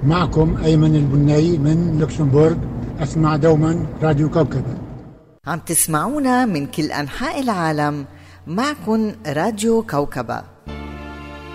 معكم أيمن البناي من لوكسمبورغ. أسمع دوما راديو كوكبة. عم تسمعونا من كل أنحاء العالم. معكن راديو كوكبة.